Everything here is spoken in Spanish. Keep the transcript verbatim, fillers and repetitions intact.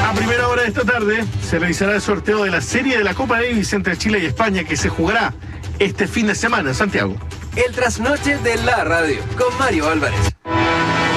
A primera hora de esta tarde se realizará el sorteo de la serie de la Copa Davis entre Chile y España que se jugará este fin de semana en Santiago. El trasnoche de la radio con Mario Álvarez.